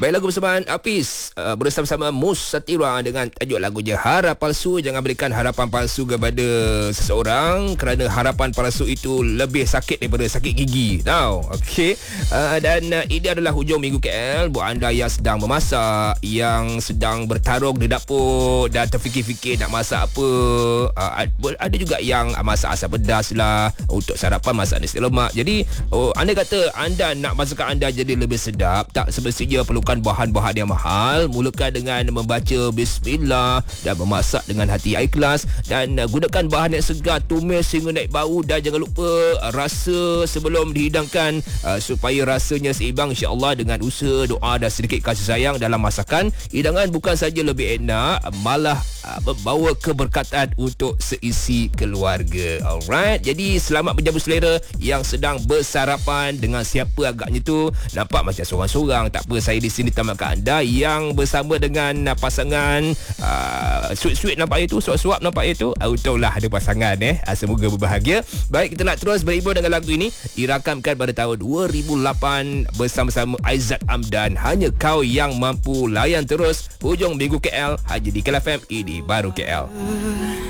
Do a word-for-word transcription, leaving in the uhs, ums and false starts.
Baik, lagu persembahan Apis uh, bersama-sama Mus Satira dengan tajuk lagunya Harap Palsu. Jangan berikan harapan palsu kepada seseorang, kerana harapan palsu itu lebih sakit daripada sakit gigi. Tahu? Okey. Uh, dan uh, ini adalah hujung minggu K L. Buat anda yang sedang memasak, yang sedang bertarung di dapur dan terfikir-fikir nak masak apa. Uh, ada juga yang masak asam pedas lah untuk sarapan, masak nasi lemak. Jadi oh, anda kata anda nak masakan anda jadi lebih sedap, tak semestinya perlukan bahan-bahan yang mahal. Mulakan dengan membaca bismillah dan memasak dengan hati ikhlas, dan uh, gunakan bahan yang segar, tumis sehingga naik bau, dan jangan lupa uh, rasa sebelum dihidangkan uh, supaya rasanya seimbang, insya-Allah. Dengan usaha, doa dan sedikit kasih sayang dalam masakan, hidangan bukan saja lebih enak, malah uh, membawa keberkatan untuk seisi keluarga. Alright, jadi selamat menjamu selera yang sedang bersarapan dengan siapa agaknya tu. Nampak macam seorang-seorang, tak apa, saya di sini tamatkan anda yang bersama dengan uh, pasangan uh, sweet-sweet nampak itu, suap-suap nampak itu. Uh, untunglah ada pasangan eh. Uh, semoga berbahagia. Baik, kita nak terus berhibur dengan lagu ini, dirakamkan pada tahun dua ribu lapan bersama-sama Aizat Amdan. Hanya Kau Yang Mampu. Layan terus hujung minggu K L hanya di K L F M. Ini baru K L.